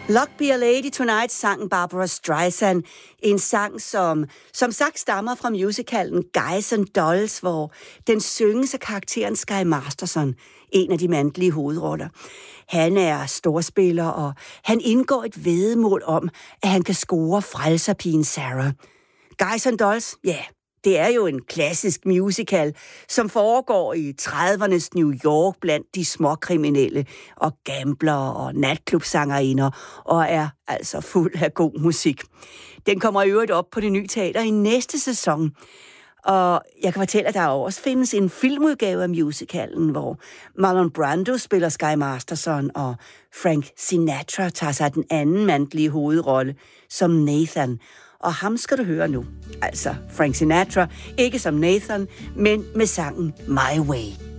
Luck Be a Lady Tonight sang Barbra Streisand, en sang, som sagt stammer fra musicalen Guys and Dolls, hvor den synges af karakteren Sky Masterson, en af de mandlige hovedroller. Han er storspiller, og han indgår et væddemål om, at han kan score frelserpigen Sarah. Guys and Dolls, ja, det er jo en klassisk musical, som foregår i 30'ernes New York blandt de småkriminelle og gamblere og natklubsangerinder, og er altså fuld af god musik. Den kommer i øvrigt op på Det Nye Teater i næste sæson. Og jeg kan fortælle, at der også findes en filmudgave af musicalen, hvor Marlon Brando spiller Sky Masterson, og Frank Sinatra tager sig den anden mandlige hovedrolle som Nathan. Og ham skal du høre nu. Altså Frank Sinatra, ikke som Nathan, men med sangen My Way.